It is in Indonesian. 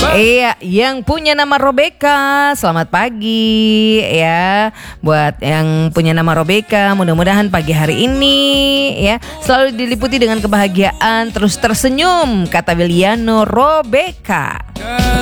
Iya, yang punya nama Robeka, selamat pagi ya. Buat yang punya nama Robeka, mudah-mudahan pagi hari ini ya selalu diliputi dengan kebahagiaan, terus tersenyum, kata Wiliano Robeka.